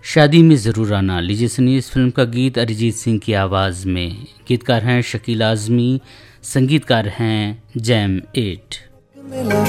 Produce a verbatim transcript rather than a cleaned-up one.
शादी में ज़रूर आना। लीजिए सुनिए इस फिल्म का गीत अरिजीत सिंह की आवाज़ में। गीतकार हैं शकील आज़मी, संगीतकार हैं जैम एट।